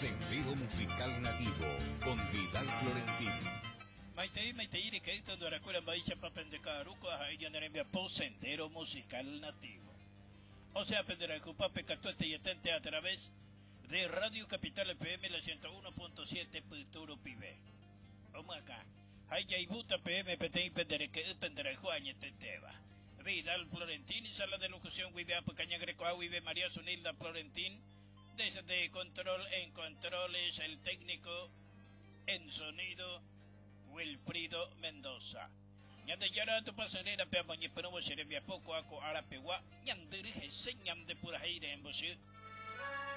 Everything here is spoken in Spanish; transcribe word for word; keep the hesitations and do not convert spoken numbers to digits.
Sendero Musical Nativo con Vidal Florentino. Maitei, maitei, de que todo era cura baixa para pendecaruco, a ella no envía por Sendero Musical Nativo. O sea, penderacupa pecatuete y atente a través de Radio Capital F M la ciento uno punto siete Puturo Pibe. Vamos acá. Hay ya ibuta P M P T y pendereque penderajuañe teteva. Vidal Florentín y sala de locución Vive Apacaña Greco Vive María Sunilda Florentín. Desde control en controles el técnico en sonido Wilfrido Mendoza. Ñande yara tu pasarela pe amañe pero vos seré poco aco ara pewa. Ñande rige señam de pura aire en vos.